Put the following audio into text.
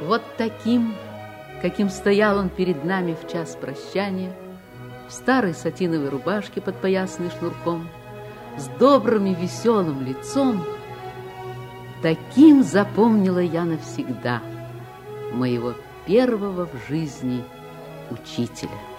Вот таким, каким стоял он перед нами в час прощания, в старой сатиновой рубашке, подпоясанной шнурком, с добрым и веселым лицом, таким запомнила я навсегда моего первого в жизни учителя.